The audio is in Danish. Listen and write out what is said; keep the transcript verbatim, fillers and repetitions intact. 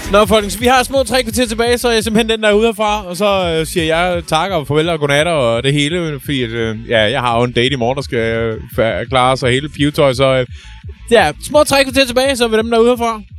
Nå, folkens, vi har små tre kvarter tilbage, så er jeg simpelthen den, der er ude herfra. Og så øh, siger jeg tak og farvel og godnat og det hele. Fordi at, øh, ja, jeg har jo en date i morgen, der skal øh, klare sig hele pivetøj. Så øh, ja, små tre kvarter tilbage, så er vi dem, der er ude herfra.